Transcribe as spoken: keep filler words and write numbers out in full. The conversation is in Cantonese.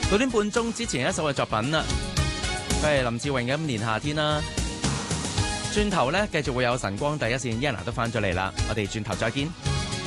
九點半鐘之前一首嘅作品啦，佢係林志穎嘅《五年夏天》啦。轉頭咧，繼續會有晨光第一線 Yana 都翻咗嚟啦，我哋轉頭再見。